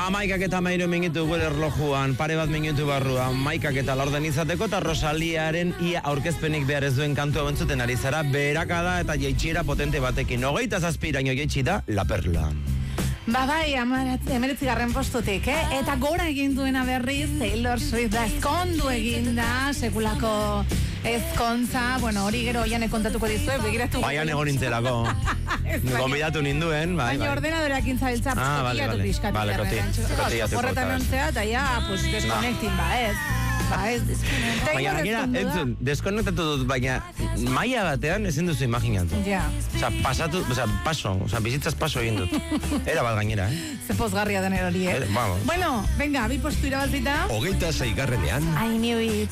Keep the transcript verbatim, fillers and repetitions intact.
Amaikak eta mairu minutu gure erlojuan, pare bat minutu barruan, maikak eta laurden izateko, eta Rosaliaren ia aurkezpenik behar ez duen kantua bentzuten ari zara, berakada eta jeitxiera potente batekin. Hogeita zazpiraino jeitsi da, La Perla. Ba bai, emeretzi garren postutik, eh? Eta gora egin duena berriz, Taylor Swift da ezkondu egin da, sekulako ezkontza, bueno, hori gero oianek kontatuko dizue, begiratu. Baian egon nintzelako, gombidatu ninduen, bai, baina bai. ordenadoreak intzabiltza, Ah, vale, vale, pizkatu vale, koti, kotiatu horretan ontzea, eta ja, pues, desconnecting, ba, ez. Ba, ez, baina gainera, entzun, deskonektatu dut, baina maila batean ezin duzu imaginatu. Ja. Osa, pasatu, osa, paso, osa, bizitzaz paso egin dut. Era bat gainera, eh? Ze pozgarria den erori, eh? Vamos. Bueno, venga, bi postu irabazita. Hogeita zeigarrenean. I knew it.